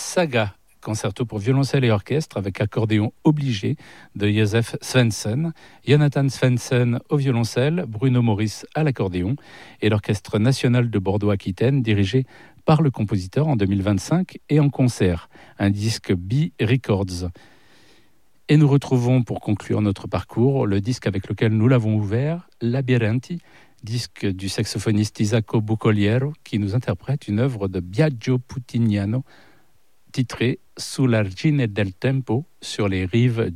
Saga, concerto pour violoncelle et orchestre avec accordéon obligé de Josef Svensson, Jonathan Svensson au violoncelle, Bruno Maurice à l'accordéon et l'Orchestre national de Bordeaux-Aquitaine dirigé par le compositeur en 2025 et en concert, un disque B-Records. Et nous retrouvons pour conclure notre parcours le disque avec lequel nous l'avons ouvert, Labirinti, disque du saxophoniste Isacco Bucoliero qui nous interprète une œuvre de Biagio Puttiniano titrée Sull'argine del tempo, sur les rives